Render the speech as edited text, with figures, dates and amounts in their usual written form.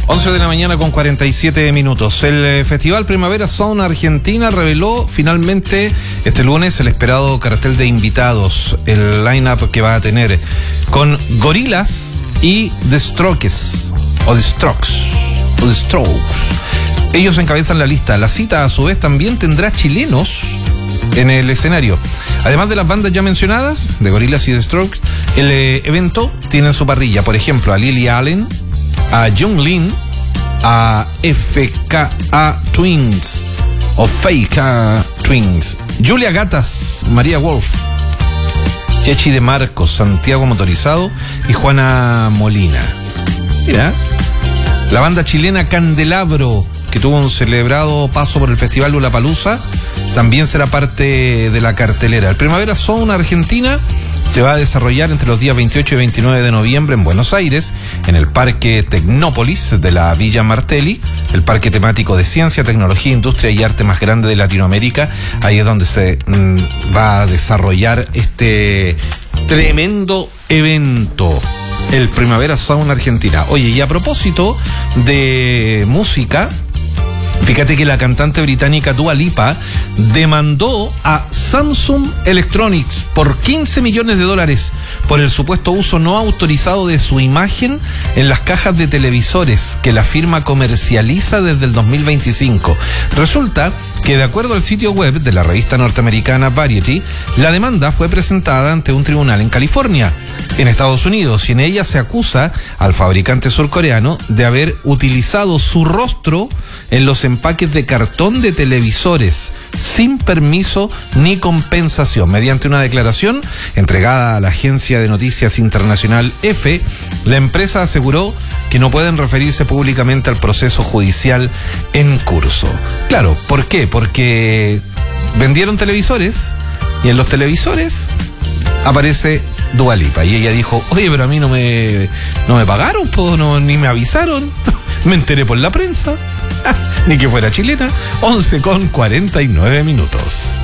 11 de la mañana con 47 minutos. El Festival Primavera Sound Argentina reveló finalmente este lunes el esperado cartel de invitados, el line-up que va a tener con Gorillaz y The Strokes. Ellos encabezan la lista. La cita a su vez también tendrá chilenos en el escenario. Además de las bandas ya mencionadas, de Gorillaz y The Strokes, el evento tiene en su parrilla, por ejemplo, a Lily Allen, a Jung Lin, a FKA Twins o FKA Twins, Julia Gatas, María Wolf, Chechi de Marcos, Santiago Motorizado y Juana Molina. Mira, la banda chilena Candelabro, que tuvo un celebrado paso por el Festival Lollapalooza, también será parte de la cartelera. El Primavera Sound Argentina se va a desarrollar entre los días 28 y 29 de noviembre en Buenos Aires, en el Parque Tecnópolis de la Villa Martelli, el parque temático de ciencia, tecnología, industria y arte más grande de Latinoamérica. Ahí es donde se va a desarrollar este tremendo evento, el Primavera Sound Argentina. Oye, y a propósito de música, fíjate que la cantante británica Dua Lipa demandó a Samsung Electronics por $15 millones por el supuesto uso no autorizado de su imagen en las cajas de televisores que la firma comercializa desde el 2025. Resulta que, de acuerdo al sitio web de la revista norteamericana Variety, la demanda fue presentada ante un tribunal en California, en Estados Unidos, y en ella se acusa al fabricante surcoreano de haber utilizado su rostro en los empaques de cartón de televisores sin permiso ni compensación. Mediante una declaración entregada a la agencia de noticias internacional EFE, la empresa aseguró que no pueden referirse públicamente al proceso judicial en curso. Claro, ¿por qué? Porque vendieron televisores y en los televisores aparece Dua Lipa y ella dijo: oye, pero a mí no me pagaron, ni me avisaron, me enteré por la prensa, ni que fuera chilena. 11:49 minutos.